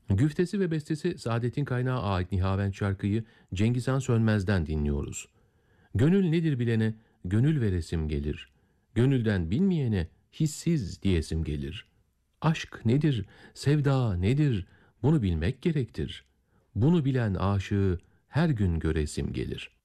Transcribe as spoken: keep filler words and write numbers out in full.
Güftesi ve bestesi Saadet'in Kaynağı ait Nihavent şarkıyı Cengiz Han Sönmez'den dinliyoruz. Gönül nedir bilene, gönül veresim gelir. Gönülden bilmeyene, hissiz diyesim gelir. Aşk nedir, sevda nedir, bunu bilmek gerektir. Bunu bilen aşığı her gün göresim gelir.''